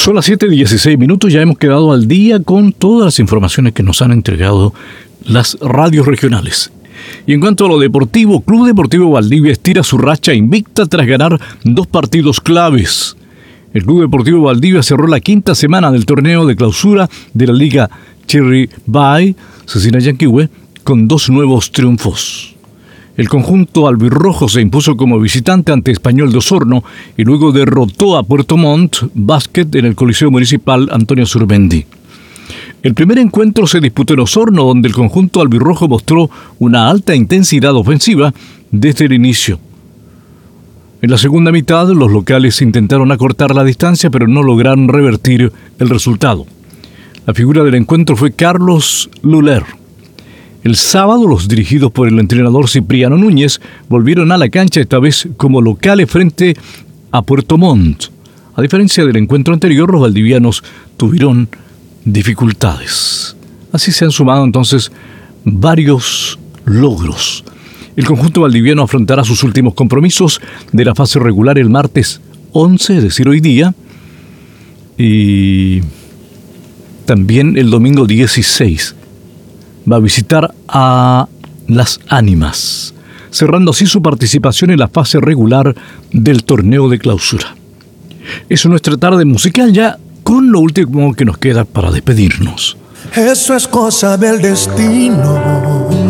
Son las 7:16, ya hemos quedado al día con todas las informaciones que nos han entregado las radios regionales. Y en cuanto a lo deportivo, Club Deportivo Valdivia estira su racha invicta tras ganar 2 partidos claves. El Club Deportivo Valdivia cerró la 5ª semana del torneo de clausura de la Liga Cherry Bay Cecina Yanquihue con 2 nuevos triunfos. El conjunto albirrojo se impuso como visitante ante Español de Osorno y luego derrotó a Puerto Montt Basket en el Coliseo Municipal Antonio Surmendi. El primer encuentro se disputó en Osorno, donde el conjunto albirrojo mostró una alta intensidad ofensiva desde el inicio. En la segunda mitad, los locales intentaron acortar la distancia, pero no lograron revertir el resultado. La figura del encuentro fue Carlos Luller. El sábado, los dirigidos por el entrenador Cipriano Núñez volvieron a la cancha, esta vez como locales frente a Puerto Montt. A diferencia del encuentro anterior, los valdivianos tuvieron dificultades. Así se han sumado entonces varios logros. El conjunto valdiviano afrontará sus últimos compromisos de la fase regular el martes 11, es decir, hoy día, y también el domingo 16. Va a visitar a Las Ánimas, cerrando así su participación en la fase regular del torneo de clausura. Es nuestra tarde musical ya con lo último que nos queda para despedirnos. Eso es cosa del destino.